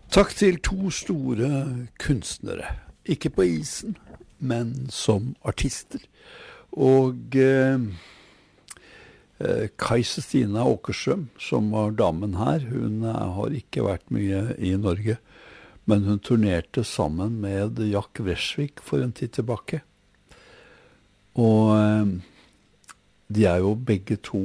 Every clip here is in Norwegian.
Takk til to store kunstnere. Ikke på isen, men som artister. Og Kajse Stina Åkerstrøm, som var damen her, hun har ikke vært mye i Norge, men hun turnerte sammen med Jack Wresvik for en tid tilbake. Og de jo begge to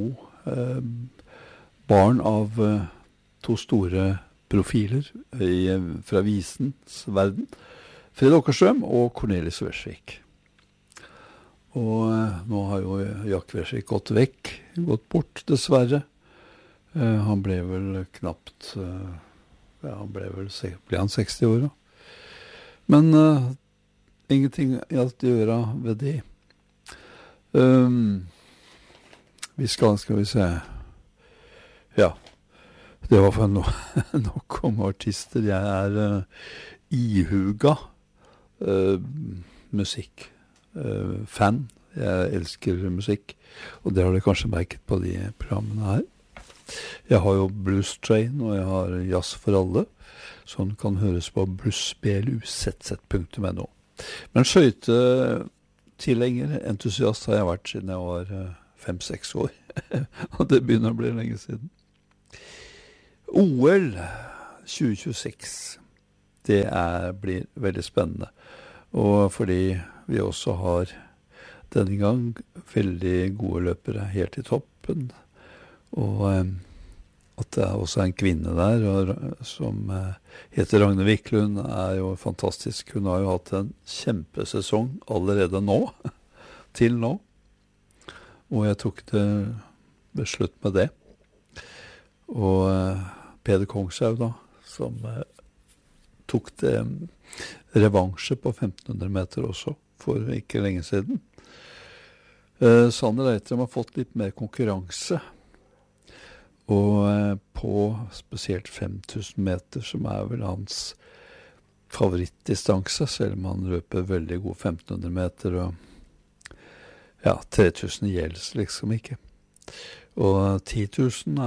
barn av to store profiler fra visens verden. Fred Åkerstrøm og Cornelis Wresvik. Og nå har jo Jack Wresvik gått bort dessverre. Han ble vel knapt, ble han 60 år da. Men ingenting alt gjøre ved det. Skal vi se. Ja, det var for nok om artister. Jeg ihuga musikk. Fan. Jeg elsker musikk, og det har dere kanskje merket på de programmene her. Jeg har jo Blues Train, og jeg har Jazz for alle, som kan høres på bluesblusz.no. Men skøytetilhenger, entusiast har jeg vært siden jeg var 5-6 år, og det begynner å bli lenge siden. OL 2026, det blir veldig spennende, og fordi vi også har denne gang veldig gode løpere helt i toppen, og at det også en kvinne der som heter Ragne Wiklund jo fantastisk. Hun har jo hatt en kjempesesong allerede nå, til nå, og jeg tok det beslutt med det. Og Peder Kongshaug da, som tok det revansje på 1500 meter også, for ikke lenge siden. Sander Eitrem har fått litt mer konkurranse, og på spesielt 5000 meter, som vel hans favorittdistanse, selv om han løper veldig god 1500 meter, og ja, 3000 gjelds liksom ikke. Og 10 000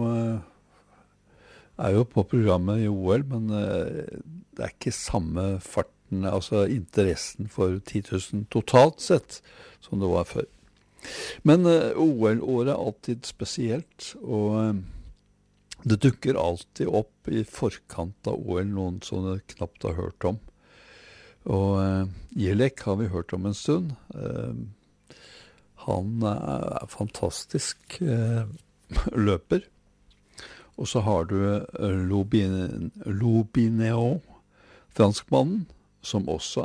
jo på programmet i OL, men det ikke samme farten, altså interessen for 10 000 totalt sett, som det var før. Men OL-året alltid spesielt, og det dukker alltid opp i forkant av OL noen som du knapt har hørt om. Og Jelek har vi hørt om en stund. Han fantastisk løper. Og så har du Lobineo, franskmannen, som også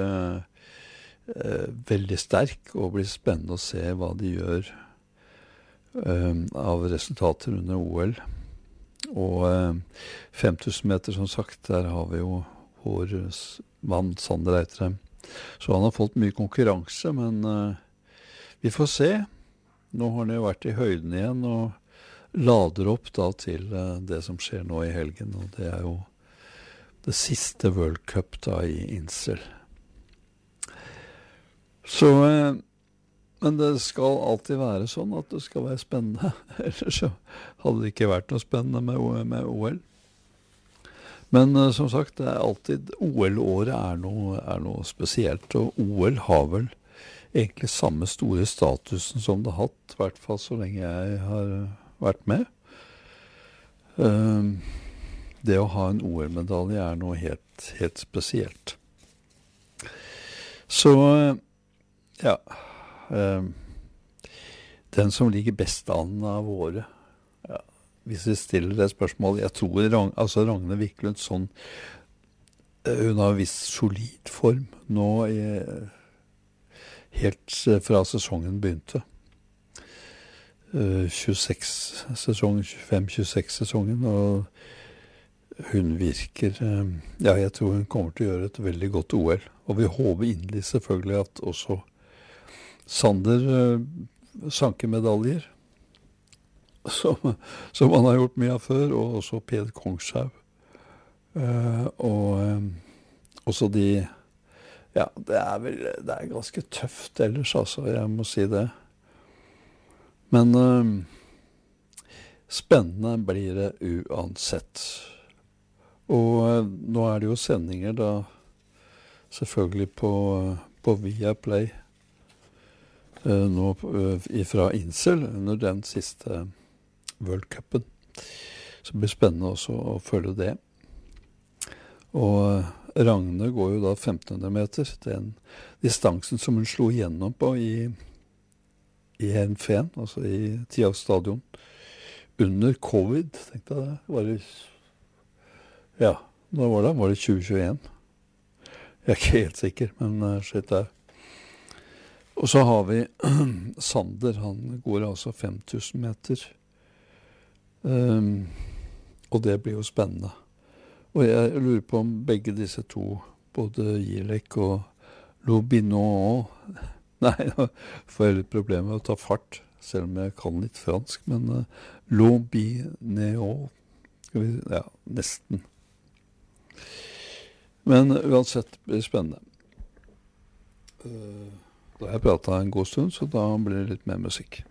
veldig sterk, og blir spennende å se hva de gjør av resultater under OL. Og 5000 meter, som sagt, der har vi jo vår mann Sander Eitrem. Så han har fått mye konkurranse, men vi får se. Nå har han jo vært i høyden igjen, og lader opp da til det som skjer nå i helgen, og det jo det siste World Cup da i Insel. Så, men det skal alltid være sånn at det skal være spennende, ellers så hadde det ikke vært noe spennende med OL. Men som sagt, det alltid, OL-året noe spesielt, og OL har vel egentlig samme store statusen som det har hatt, i hvert fall så lenge jeg har vært med. Det å ha en OL-medalje noe helt spesielt. Så, ja, den som ligger best an av året, ja, hvis vi stiller det spørsmålet, jeg tror Ragne Wiklund sånn, hun har vist solid form nå helt fra sesongen begynte. 25-26 sesongen, og hun virker, ja, jeg tror hun kommer til å gjøre et veldig godt OL, og vi håper inderlig selvfølgelig at også Sander sanker medaljer, som han har gjort mye av før, og også Peder Kongshaug, og også de, ja, det ganske tøft ellers, altså, jeg må si det. Men spennende blir det uansett. Og nå er det jo sendinger da, selvfølgelig på Viaplay, nå fra Insel under den siste World Cupen. Så det blir spennende også å følge det. Og Ragne går jo da 1500 meter, den distansen som hun slo igjennom på i Henfen, altså i Tialf stadion, under covid, tenkte jeg det. Var det, ja, når var det? Var det 2021? Jeg er ikke helt sikker, men shit der. Og så har vi Sander, han går altså 5000 meter. Og det blir jo spennende. Og jeg lurer på om begge disse to, både Gilek og Lobinot, nei, nå får jeg litt problemer med å ta fart, selv om jeg kan litt fransk, men Lobinot, ja, nesten. Men uansett blir det spennende. Da har jeg pratet en god stund, så da blir det litt mer musikk.